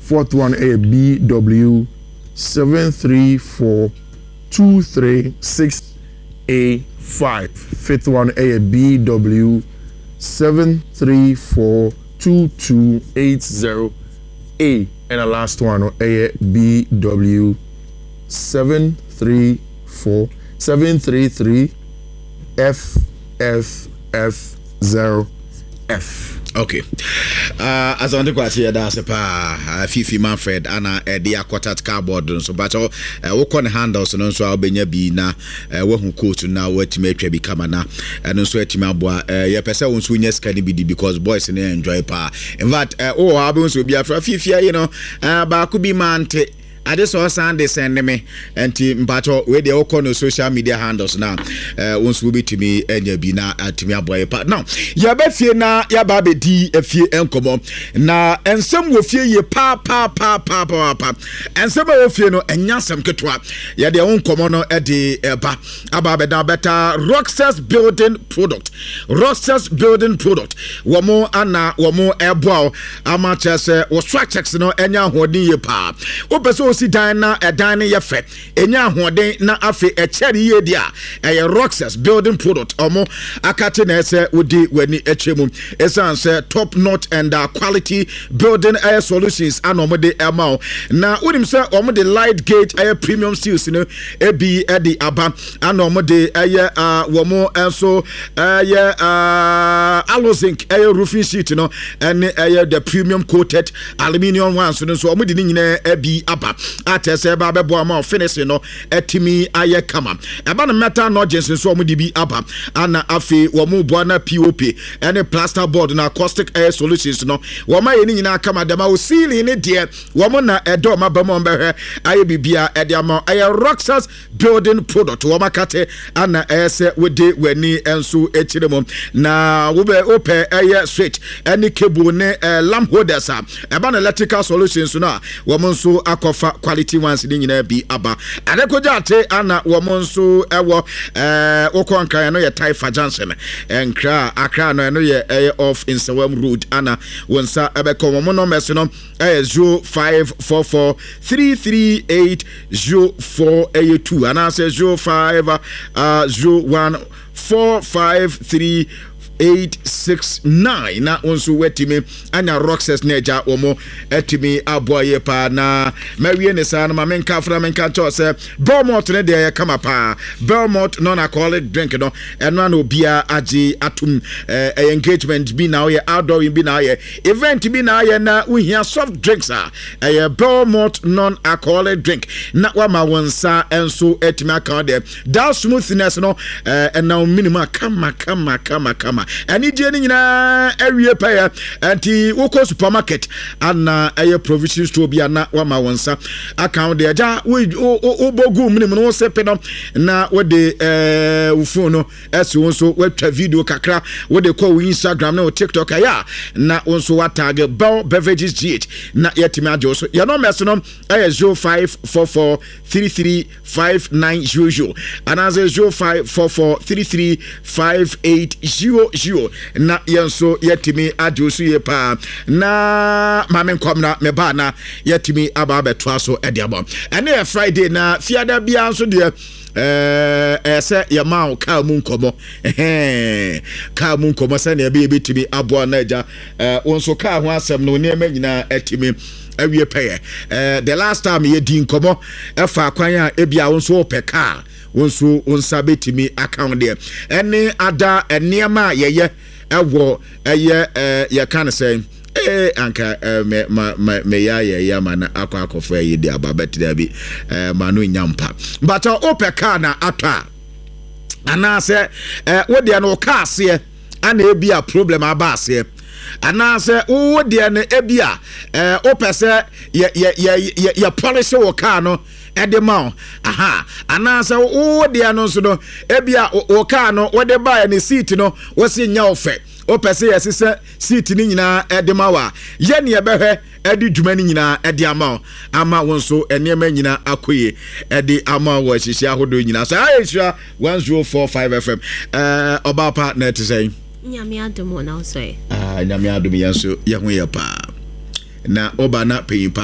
Fourth one BW 7342365. Fifth one BW 7342280A. And the last one BW 733FFF0F. Okay. As on the question, that's a Fifi Manfred and the Aquatat cardboard. So, but what can handles and also Albania be now, who coach now, what to make become now, and also at Timabua, your person who yes can be because boys in enjoy pa. In fact, albums will be a Fifi, you know, but could be man. I just saw Sunday send me and Mpacho where they all call social media handles now. Once will be to me and you be now at me boy part now. Ya bet fear na ya baby D if you encomo na and some will fear ye pa and some will fear no and yansam ketwa ya their own commono at the ba ababe da better Roxas building product wamo ana wamo airbow amatches was structures no enya hodi ye pa opeso si dan na edan ne yefe enya ahoden na afi echeri ye dia Roxas building product omo akate na ese wodi wani echemu esan se top notch and quality building air solutions anomo de amount na wonim se omo de light gauge air premium seals no ebi edi aba anomo de air womo enso air alozinc air roofing sheet no and air the premium coated aluminium ones so omo de nyina ebi aba atese ba bebo ama finish no etimi aye kama eba na metal notches so omo di bi aba ana afi wo mu bo na POP any plaster board na acoustic air solutions no wo ma ye ni nyina kama dem o ceiling ne de wo mo na edo ma ba mo behwe aye bibia e de ama aye Roxas building product wo makate ana ese wode wani enso echire mo na wo be open aye switch any cable ne lamp holders eba na electrical solutions no wo mo nso akofa quality ones ni nyina bi aba adekoja ate ana wo mo nso ewo okonkan no ye Taifa Johnson enkra akra no ye off in Sawam Road ana wonsa ebeko mo no meso no 0544338042 ana say 0501453869 na onso wetime anya Roxas neja omo etime aboye pa na mawie ne sa na menka fra menka cho se Belmont ne de kama pa Belmont non alcoholic drink no eno na obia age atum engagement bi na ye outdoor bi na ye event bi na ye na uhia soft drinks Belmont non alcoholic drink na wa ma wonsa enso etime aka de that smoothness no and now minimum kama ani je ni nyina awie pa ya anti woko supermarket ana aye provision store bia na wa ma wonsa account de ja wo bogu minimum no sepe no na wo de wo phone no esi wonso watwa video kakra wo de call Instagram na TikTok ya na wonso wa tag Bell Beverages GH na yetimi ajo so ya no mess no aye 0544335900 ana 0544335800 na yenso yetimi ajosu ye pa na mamen kom na me ba na yetimi aba beto so ediabo ene Friday na fiada bia so de ese ya ma ka mu nkomo se na be betimi abo na aja wonso ka ho asem no ne nyina etimi awie peye the last time ye di nkomo efa kwan a ebia wonso opeka wonso onsa betimi account there any other enema ye ewo ye kan say anka me ya mana akwa ye di ababet there bi manu nyampa but opeka na atwa ana say wo de no ka ase ana ebia problem abase ana say wo de na ebia opese ye polish wo ka no edema aha anasa wo de ano so no ebia o ka no wo de ba ne seat no wo se nya ofe o pese yesese seat ni nyina edema wa ye ne ebehwe edi dwuma ni nyina edi ama wonso enema nyina akoye edi ama wo hihia hodo nyina so aisha 1045 FM obapa na tisay nyame adomo na so nyame adomo yanso ye ho ye pa na oba na peyin